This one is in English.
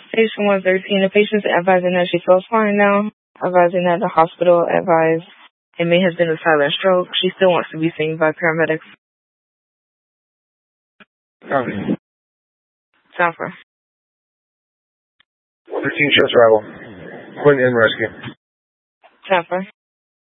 Station 113, the patient's advising that she feels fine now, advising that the hospital advised it may have been a silent stroke. She still wants to be seen by paramedics. Copy. Software. 13 shows travel. Point in rescue. Software.